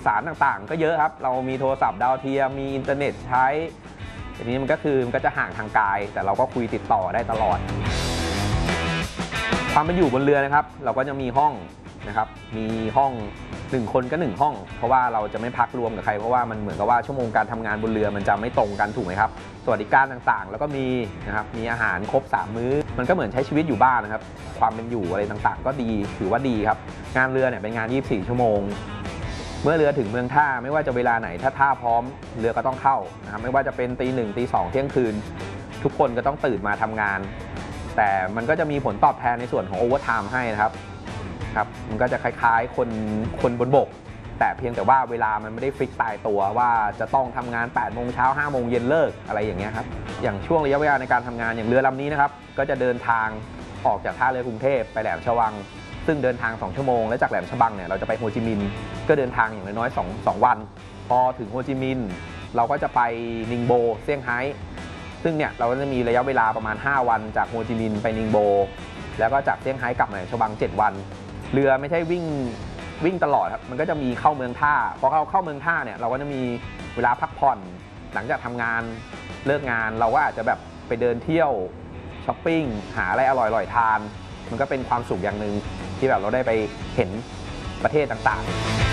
สารต่างๆก็เยอะครับเรามีโทรศัพท์ดาวเทียมมีอินเทอร์เน็ตใช้ทีนี้มันก็จะห่างทางกายแต่เราก็คุยติดต่อได้ตลอดความเป็นอยู่บนเรือนะครับเราก็จะมีห้องนะครับมีห้อง1คนก็1ห้องเพราะว่าเราจะไม่พักรวมกับใครเพราะว่ามันเหมือนกับว่าชั่วโมงการทำงานบนเรือมันจะไม่ตรงกันถูกไหมครับสวัสดิการต่างๆแล้วก็มีนะครับมีอาหารครบ3มื้อมันก็เหมือนใช้ชีวิตอยู่บ้านนะครับความเป็นอยู่อะไรต่างๆก็ดีถือว่าดีครับงานเรือเนี่ยเป็นงาน24ชั่วโมงเมื่อเรือถึงเมืองท่าไม่ว่าจะเวลาไหนถ้าท่าพร้อมเรือก็ต้องเข้านะครับไม่ว่าจะเป็นตี 1 ตี 2เที่ยงคืนทุกคนก็ต้องตื่นมาทำงานแต่มันก็จะมีผลตอบแทนในส่วนของโอเวอร์ไทม์ให้นะครับมันก็จะคล้ายๆคนบนบกแต่เพียงแต่ว่าเวลามันไม่ได้ฟิกตายตัวว่าจะต้องทำงาน8โมงเช้า5โมงเย็นเลิกอะไรอย่างเงี้ยครับอย่างช่วงระยะเวลาในการทำงานอย่างเรือลำนี้นะครับก็จะเดินทางออกจากท่าเรือกรุงเทพไปแหลมฉวังซึ่งเดินทาง2ชั่วโมงและจากแหลมฉบังเนี่ยเราจะไปโฮจิมินห์ก็เดินทางอย่างน้อยๆ2วันพอถึงโฮจิมินห์เราก็จะไปนิงโบเซี่ยงไฮ้ซึ่งเนี่ยเราก็จะมีระยะเวลาประมาณ5วันจากโฮจิมินห์ไปนิงโบแล้วก็จากเซี่ยงไฮ้กลับมาแหลมฉบัง7วันเรือไม่ใช่วิ่งตลอดครับมันก็จะมีเข้าเมืองท่าพอเข้าเมืองท่าเนี่ยเราก็จะมีเวลาพักผ่อนหลังจากทำงานเลิกงานเราก็อาจจะแบบไปเดินเที่ยวช้อปปิ้งหาอะไรอร่อยๆทานมันก็เป็นความสุขอย่างหนึ่งที่แบบเราได้ไปเห็นประเทศต่างๆ